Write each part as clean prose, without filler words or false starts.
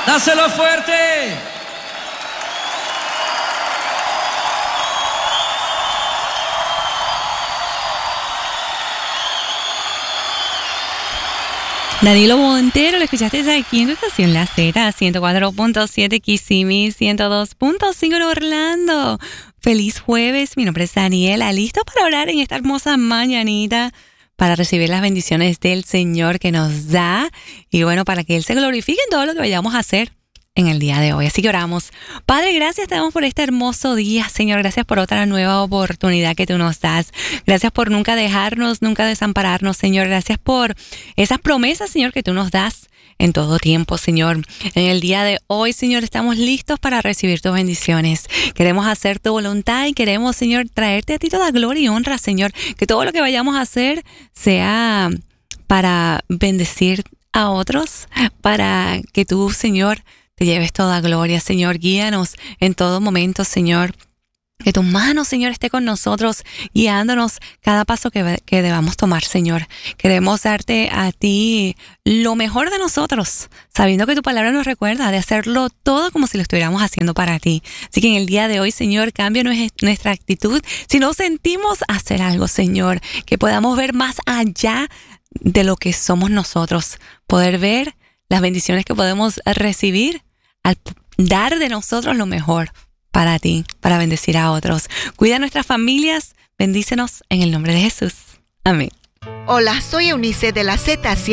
Dáselo fuerte. Danilo Montero, lo escuchaste aquí en tu estación La Z, 104.7 Kissimmee, 102.5 en Orlando. Feliz jueves, mi nombre es Daniela, listo para orar en esta hermosa mañanita, para recibir las bendiciones del Señor que nos da y bueno, para que Él se glorifique en todo lo que vayamos a hacer en el día de hoy. Así que oramos. Padre, gracias te damos por este hermoso día, Señor. Gracias por otra nueva oportunidad que tú nos das. Gracias por nunca dejarnos, nunca desampararnos, Señor. Gracias por esas promesas, Señor, que tú nos das en todo tiempo, Señor. En el día de hoy, Señor, estamos listos para recibir tus bendiciones. Queremos hacer tu voluntad y queremos, Señor, traerte a ti toda gloria y honra, Señor. Que todo lo que vayamos a hacer sea para bendecir a otros, para que tú, Señor, te lleves toda gloria, Señor. Guíanos en todo momento, Señor. Que tu mano, Señor, esté con nosotros, guiándonos cada paso que debamos tomar, Señor. Queremos darte a ti lo mejor de nosotros, sabiendo que tu palabra nos recuerda de hacerlo todo como si lo estuviéramos haciendo para ti. Así que en el día de hoy, Señor, cambia nuestra actitud. Si no sentimos hacer algo, Señor, que podamos ver más allá de lo que somos nosotros, poder ver las bendiciones que podemos recibir al dar de nosotros lo mejor para ti, para bendecir a otros. Cuida a nuestras familias, bendícenos en el nombre de Jesús. Amén. Hola, soy Eunice de la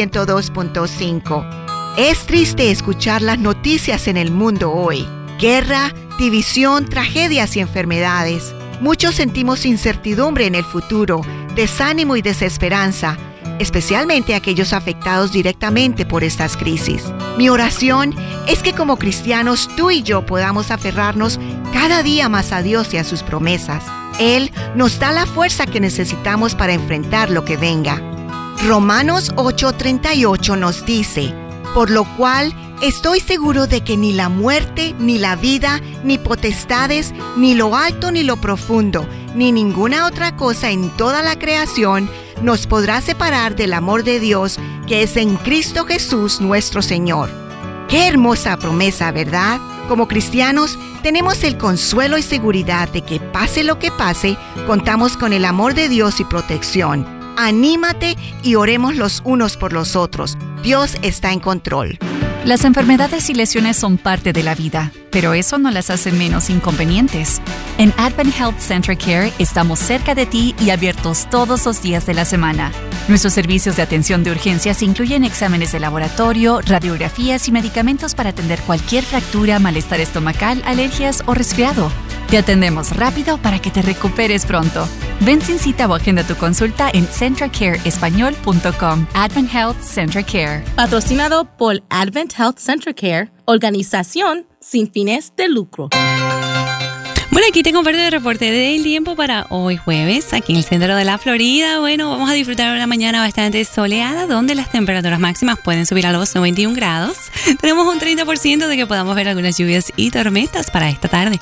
Z102.5. Es triste escuchar las noticias en el mundo hoy. Guerra, división, tragedias y enfermedades. Muchos sentimos incertidumbre en el futuro, desánimo y desesperanza, especialmente aquellos afectados directamente por estas crisis. Mi oración es que como cristianos tú y yo podamos aferrarnos cada día más a Dios y a sus promesas. Él nos da la fuerza que necesitamos para enfrentar lo que venga. Romanos 8:38 nos dice: por lo cual estoy seguro de que ni la muerte, ni la vida, ni potestades, ni lo alto ni lo profundo, ni ninguna otra cosa en toda la creación nos podrá separar del amor de Dios que es en Cristo Jesús nuestro Señor. ¡Qué hermosa promesa!, ¿verdad? Como cristianos, tenemos el consuelo y seguridad de que pase lo que pase, contamos con el amor de Dios y protección. Anímate y oremos los unos por los otros. Dios está en control. Las enfermedades y lesiones son parte de la vida, pero eso no las hace menos inconvenientes. En Advent Health Central Care estamos cerca de ti y abiertos todos los días de la semana. Nuestros servicios de atención de urgencias incluyen exámenes de laboratorio, radiografías y medicamentos para atender cualquier fractura, malestar estomacal, alergias o resfriado. Te atendemos rápido para que te recuperes pronto. Ven sin cita o agenda tu consulta en centracareespañol.com. Advent Health Central Care. Patrocinado por Advent Health Central Care, organización sin fines de lucro. Bueno, aquí te comparto el reporte del tiempo para hoy jueves, aquí en el centro de la Florida. Bueno, vamos a disfrutar de una mañana bastante soleada, donde las temperaturas máximas pueden subir a los 91 grados. Tenemos un 30% de que podamos ver algunas lluvias y tormentas para esta tarde.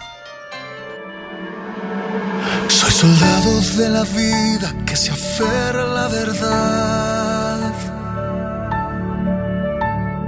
Soy soldado de la vida que se aferra a la verdad.